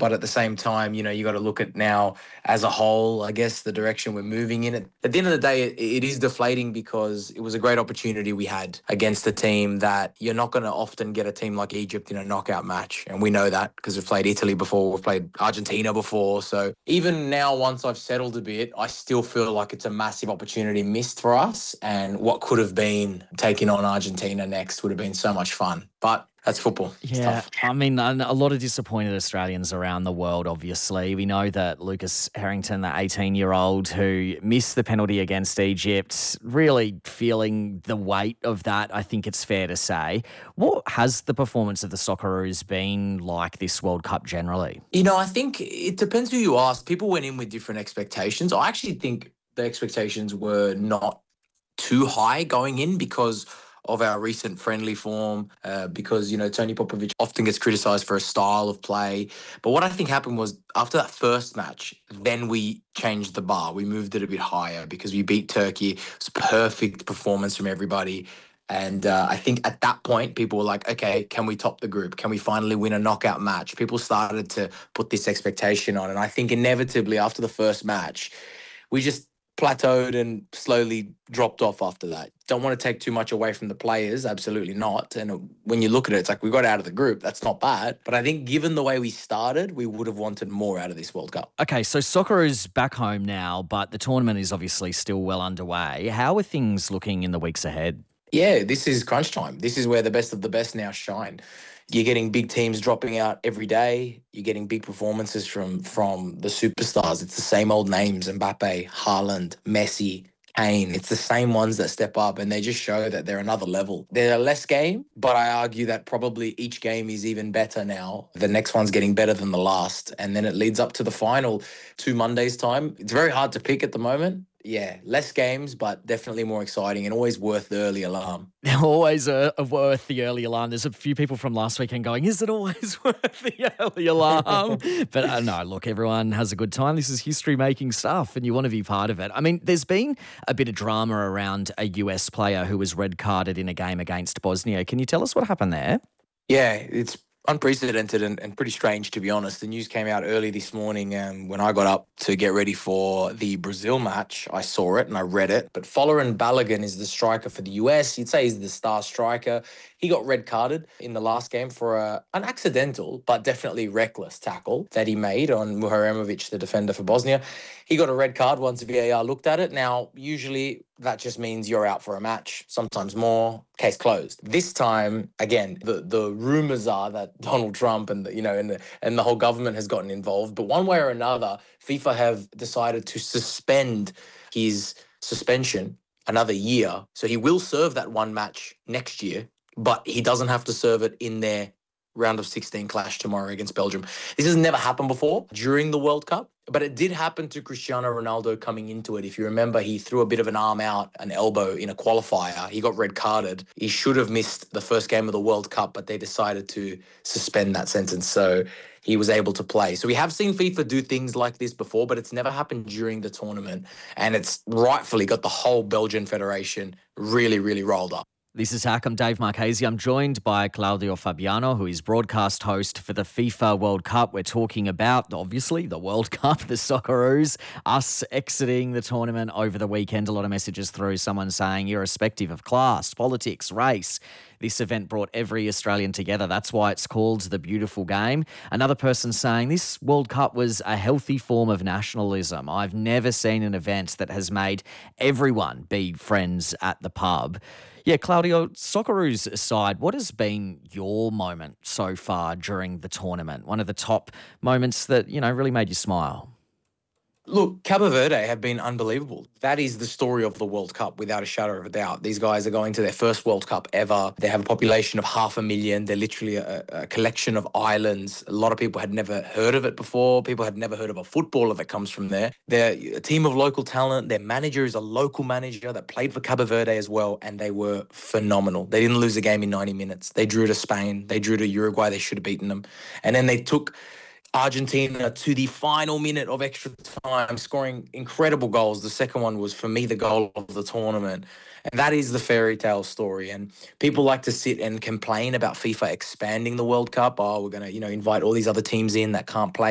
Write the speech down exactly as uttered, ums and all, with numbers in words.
But at the same time, you know, you got to look at now as a whole, I guess, the direction we're moving in. At, at the end of the day, it, it is deflating because it was a great opportunity we had against a team that you're not going to often get a team like Egypt in a knockout match. And we know that because we've played Italy before, we've played Argentina before. So even now, once I've settled a bit, I still feel like it's a massive opportunity missed for us. And what could have been taking on Argentina next would have been so much fun. But that's football. It's Yeah, tough. I mean, a lot of disappointed Australians around the world, obviously. We know that Lucas Harrington, the eighteen-year-old who missed the penalty against Egypt, really feeling the weight of that, I think it's fair to say. What has the performance of the Socceroos been like this World Cup generally? You know, I think it depends who you ask. People went in with different expectations. I actually think the expectations were not too high going in because of our recent friendly form, uh, because, you know, Tony Popovic often gets criticised for a style of play. But what I think happened was after that first match, then we changed the bar. We moved it a bit higher because we beat Turkey. It was a perfect performance from everybody. And uh, I think at that point, people were like, okay, can we top the group? Can we finally win a knockout match? People started to put this expectation on. And I think inevitably after the first match, we just plateaued and slowly dropped off after that. Don't want to take too much away from the players, absolutely not. And when you look at it, it's like we got out of the group. That's not bad. But I think given the way we started, we would have wanted more out of this World Cup. Okay, so Socceroos back home now, but the tournament is obviously still well underway. How are things looking in the weeks ahead? Yeah, this is crunch time. This is where the best of the best now shine. You're getting big teams dropping out every day. You're getting big performances from from the superstars. It's the same old names: Mbappe, Haaland, Messi, Kane. It's the same ones that step up, and they just show that they're another level. They're a less game, but I argue that probably each game is even better now. The next one's getting better than the last, and then it leads up to the final two Mondays' time. It's very hard to pick at the moment. Yeah, less games, but definitely more exciting and always worth the early alarm. Always uh, worth the early alarm. There's a few people from last weekend going, is it always worth the early alarm? But uh, no, look, everyone has a good time. This is history-making stuff and you want to be part of it. I mean, there's been a bit of drama around a U S player who was red-carded in a game against Bosnia. Can you tell us what happened there? Yeah, it's unprecedented and, and pretty strange, to be honest. The news came out early this morning, and when I got up to get ready for the Brazil match, I saw it and I read it. But Folarin Balogun is the striker for the U S. You'd say he's the star striker. He got red carded in the last game for a, an accidental but definitely reckless tackle that he made on Muharemovic, the defender for Bosnia. He got a red card once V A R looked at it. Now, usually that just means you're out for a match, sometimes more, case closed. This time, again, the, the rumors are that Donald Trump and the, you know and the, and the whole government has gotten involved. But one way or another, FIFA have decided to suspend his suspension another year. So he will serve that one match next year, but he doesn't have to serve it in their round of sixteen clash tomorrow against Belgium. This has never happened before during the World Cup, but it did happen to Cristiano Ronaldo coming into it. If you remember, he threw a bit of an arm out, an elbow in a qualifier. He got red carded. He should have missed the first game of the World Cup, but they decided to suspend that sentence. So he was able to play. So we have seen FIFA do things like this before, but it's never happened during the tournament. And it's rightfully got the whole Belgian Federation really, really rolled up. This is Hack. I'm Dave Marchese. I'm joined by Claudio Fabiano, who is broadcast host for the FIFA World Cup. We're talking about, obviously, the World Cup, the Socceroos, us exiting the tournament over the weekend. A lot of messages through, someone saying, irrespective of class, politics, race, this event brought every Australian together. That's why it's called the beautiful game. Another person saying this World Cup was a healthy form of nationalism. I've never seen an event that has made everyone be friends at the pub. Yeah, Claudio, Socceroos aside, what has been your moment so far during the tournament? One of the top moments that, you know, really made you smile? Look, Cabo Verde have been unbelievable. That is the story of the World Cup, without a shadow of a doubt. These guys are going to their first World Cup ever. They have a population of half a million. They're literally a, a collection of islands. A lot of people had never heard of it before. People had never heard of a footballer that comes from there. They're a team of local talent. Their manager is a local manager that played for Cabo Verde as well, and they were phenomenal. They didn't lose a game in ninety minutes. They drew to Spain. They drew to Uruguay. They should have beaten them. And then they took Argentina to the final minute of extra time, scoring incredible goals. The second one was, for me, the goal of the tournament. And that is the fairy tale story. And people like to sit and complain about FIFA expanding the World Cup. Oh, we're going to, you know, invite all these other teams in that can't play.